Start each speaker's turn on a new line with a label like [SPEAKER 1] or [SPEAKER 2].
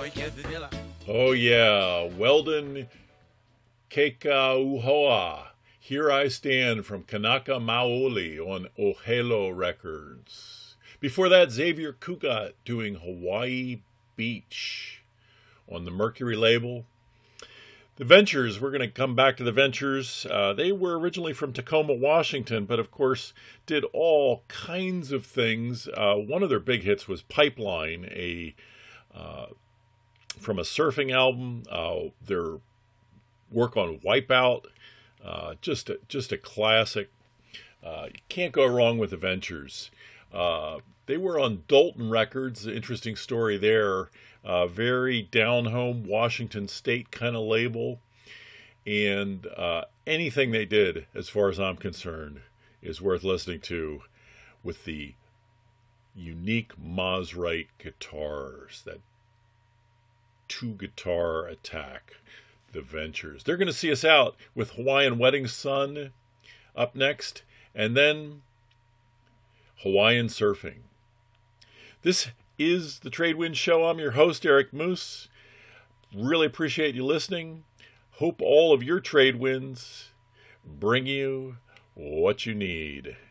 [SPEAKER 1] Oh yeah, Weldon Kekauhoa. Here I Stand from Kanaka Maoli on Ohelo Records. Before that, Xavier Cugat doing Hawaii Beach on the Mercury label. The Ventures, we're going to come back to the Ventures. They were originally from Tacoma, Washington, but of course did all kinds of things. One of their big hits was Pipeline, from a surfing album. Their work on Wipeout, just a classic. You can't go wrong with the Ventures. They were on Dalton Records. Interesting story there. Very down-home Washington State kind of label. And anything they did, as far as I'm concerned, is worth listening to with the unique Mosrite guitars, that two-guitar attack, the Ventures. They're going to see us out with Hawaiian Wedding Sun up next, and then Hawaiian Surfing. This is the Tradewind Show. I'm your host, Eric Moose. Really appreciate you listening. Hope all of your trade winds bring you what you need.